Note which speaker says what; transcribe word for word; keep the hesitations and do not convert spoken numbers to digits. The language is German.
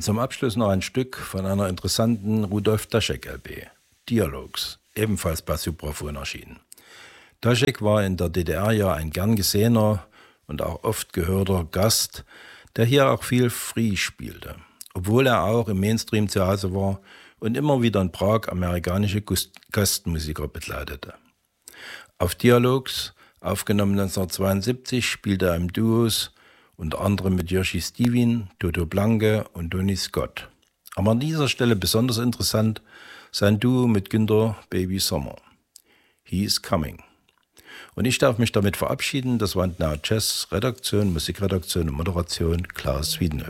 Speaker 1: Und zum Abschluss noch ein Stück von einer interessanten Rudolf Daschek-L P, Dialogs, ebenfalls bei Supraphon erschienen. Daschek war in der D D R ja ein gern gesehener und auch oft gehörter Gast, der hier auch viel Free spielte, obwohl er auch im Mainstream zu Hause war und immer wieder in Prag amerikanische Gastmusiker begleitete. Auf Dialogs, aufgenommen neunzehnhundertzweiundsiebzig, spielte er im Duos, unter anderem mit Yoshi Stevin, Toto Blanke und Tony Scott. Aber an dieser Stelle besonders interessant sein Duo mit Günter Baby Sommer. He is Coming. Und ich darf mich damit verabschieden. Das war Now Jazz Redaktion, Musikredaktion und Moderation Klaus Wiedenhöfer.